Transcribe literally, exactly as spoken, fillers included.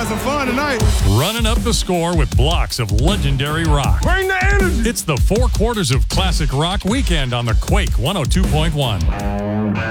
some fun tonight. Running up the score with blocks of legendary rock. Bring the energy. It's the four quarters of classic rock weekend on the Quake one oh two point one.